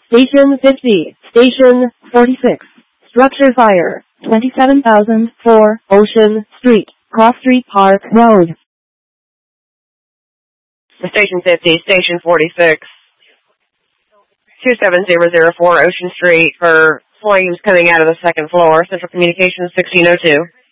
Station 50. Station 46. Structure fire. 27,004 Ocean Street, Cross Street Park Road. Station 50, Station 46. 27004 Ocean Street for flames coming out of the second floor. Central Communications 1602.